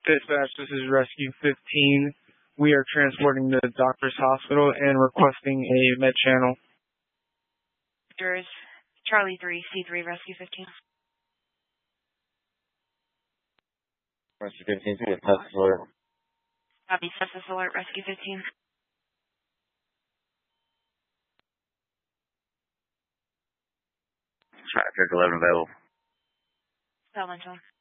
Dispatch, this is Rescue 15. We are transporting to the doctor's hospital and requesting a med channel. Doctors, Charlie 3, C3, Rescue 15. Rescue 15, to get sepsis alert. Copy, sepsis alert, Rescue 15. Traffic 11 available. Tell them to him.